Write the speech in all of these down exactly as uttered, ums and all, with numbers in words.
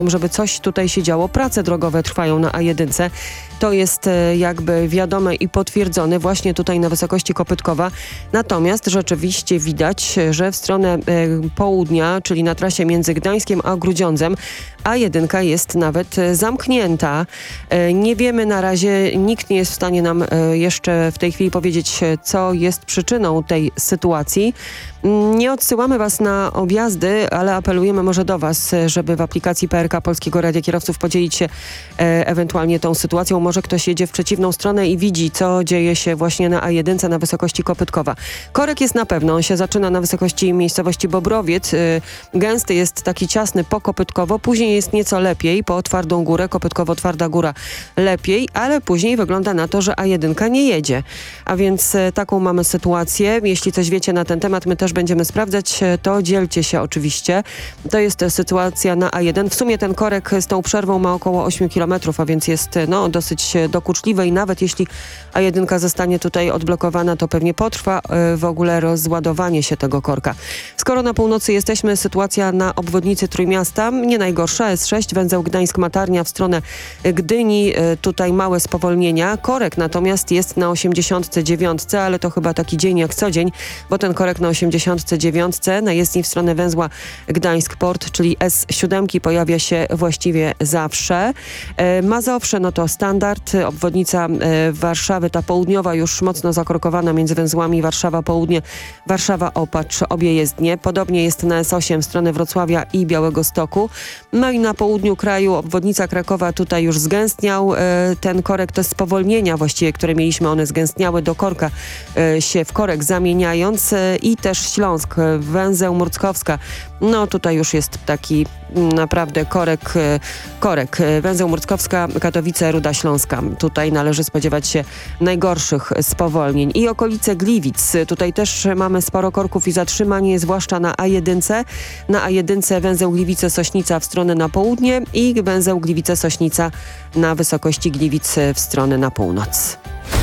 żeby coś tutaj się działo. Prace drogowe trwają na A jeden. To jest jakby wiadome i potwierdzone właśnie tutaj na wysokości Kopytkowa. Natomiast rzeczywiście widać, że w stronę południa, czyli na trasie między Gdańskiem a Grudziądzem, A jeden jest nawet zamknięta. Nie wiemy na razie, nikt nie jest w stanie nam jeszcze w tej chwili powiedzieć, co jest przyczyną tej sytuacji. Nie odsyłamy Was na objazdy, ale apelujemy może do Was, żeby w aplikacji P R K Polskiego Radia Kierowców podzielić się e, ewentualnie tą sytuacją. Może ktoś jedzie w przeciwną stronę i widzi, co dzieje się właśnie na A jeden na wysokości Kopytkowa. Korek jest na pewno, on się zaczyna na wysokości miejscowości Bobrowiec. E, gęsty jest taki ciasny po Kopytkowo, później jest nieco lepiej po Twardą Górę, Kopytkowo-Twarda Góra lepiej, ale później wygląda na to, że A jeden nie jedzie. A więc e, taką mamy sytuację. Jeśli coś wiecie na ten temat, my też będziemy sprawdzać, to dzielcie się oczywiście. To jest sytuacja na A jeden. W sumie ten korek z tą przerwą ma około osiem kilometrów, a więc jest no, dosyć dokuczliwy i nawet jeśli A jeden zostanie tutaj odblokowana, to pewnie potrwa w ogóle rozładowanie się tego korka. Skoro na północy jesteśmy, sytuacja na obwodnicy Trójmiasta nie najgorsza. S sześć, węzeł Gdańsk-Matarnia w stronę Gdyni. Tutaj małe spowolnienia. Korek natomiast jest na osiemdziesiątce dziewiątce, ale to chyba taki dzień jak co dzień, bo ten korek na osiemdziesiątce dziewiątce na jezdni w stronę węzła Gdańsk-Port, czyli S siedem pojawia się właściwie zawsze. E, Mazowsze, no to standard. Obwodnica e, Warszawy, ta południowa już mocno zakorkowana między węzłami Warszawa-Południe, Warszawa-Opacz, obie jezdnie. Podobnie jest na S osiem w stronę Wrocławia i Białegostoku. No i na południu kraju obwodnica Krakowa tutaj już zgęstniał. E, ten korek to spowolnienia właściwie, które mieliśmy, one zgęstniały do korka e, się w korek zamieniając e, i też Śląsk, węzeł Murckowska. No tutaj już jest taki naprawdę korek, korek. Węzeł Murckowska, Katowice, Ruda Śląska. Tutaj należy spodziewać się najgorszych spowolnień. I okolice Gliwic. Tutaj też mamy sporo korków i zatrzymań, zwłaszcza na A jeden. Na A jeden węzeł Gliwice-Sośnica w stronę na południe i węzeł Gliwice-Sośnica na wysokości Gliwic w stronę na północ.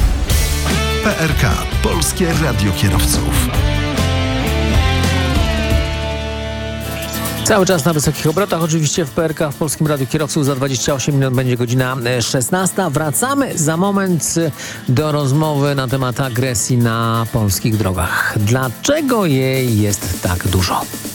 P R K. Polskie Radio Kierowców. Cały czas na wysokich obrotach. Oczywiście w P R K w Polskim Radiu Kierowców za dwadzieścia osiem minut będzie godzina szesnasta. Wracamy za moment do rozmowy na temat agresji na polskich drogach. Dlaczego jej jest tak dużo?